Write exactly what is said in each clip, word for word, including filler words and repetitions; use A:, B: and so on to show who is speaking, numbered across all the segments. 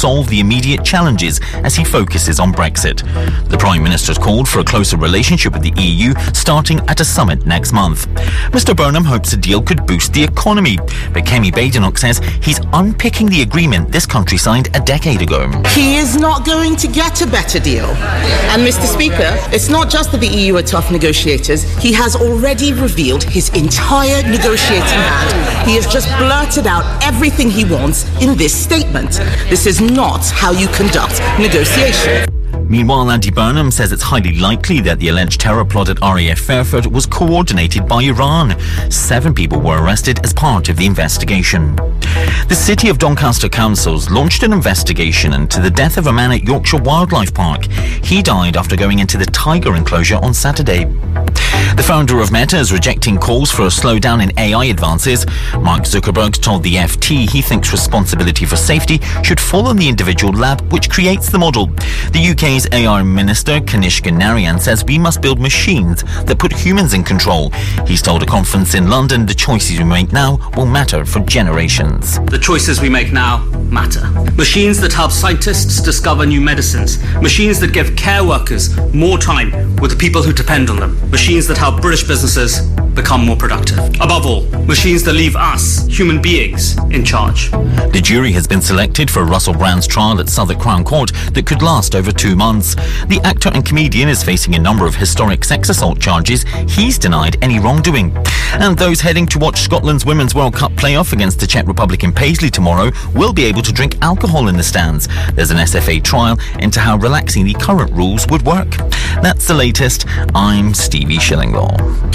A: solve the immediate challenges as he focuses on Brexit. The Prime Minister's called for a closer relationship with the E U, starting at a summit next month. Mister Burnham hopes a deal could boost the economy, but Kemi Badenoch says he's unpicking the agreement this country signed a decade ago.
B: He is not going to get a better deal. And Mister Speaker, it's not just that the E U are tough negotiators. He has already revealed his entire negotiating hand. He has just blurted out everything he wants in this statement. This is not how you conduct negotiation.
A: Meanwhile, Andy Burnham says it's highly likely that the alleged terror plot at R A F Fairford was coordinated by Iran. Seven people were arrested as part of the investigation. The City of Doncaster Councils launched an investigation into the death of a man at Yorkshire Wildlife Park. He died after going into the tiger enclosure on Saturday. The founder of Meta is rejecting calls for a slowdown in A I advances. Mark Zuckerberg told the F T he thinks responsibility for safety should fall on the individual lab which creates the model. The U K's A I Minister, Kanishka Narayan, says we must build machines that put humans in control. He's told a conference in London the choices we make now will matter for generations.
C: The choices we make now matter. Machines that help scientists discover new medicines. Machines that give care workers more time with the people who depend on them. Machines that help British businesses become more productive. Above all, machines that leave us, human beings, in charge.
A: The jury has been selected for Russell Brand's trial at Southwark Crown Court that could last over two months. The actor and comedian is facing a number of historic sex assault charges. He's denied any wrongdoing. And those heading to watch Scotland's Women's World Cup playoff against the Czech Republic in Paisley tomorrow will be able to drink alcohol in the stands. There's an S F A trial into how relaxing the current rules would work. That's the latest. I'm Stevie Shillinglaw.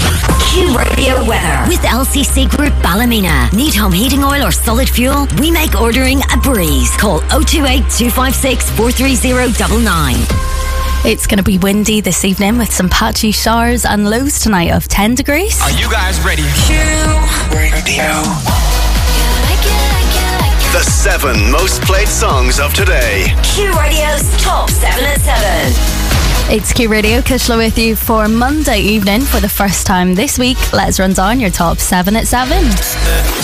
D: Q Radio weather with L C C Group Ballymena. Need home heating oil or solid fuel? We make ordering a breeze. Call oh two eight, two five six, four three oh nine nine.
E: It's going to be windy this evening with some patchy showers and lows tonight of ten degrees.
F: Are you guys ready? Q Radio.
G: The seven most played songs of today.
D: Q Radio's Top seven at seven.
E: It's Q Radio, Kushla with you for Monday evening for the first time this week. Let's run down your Top seven at seven.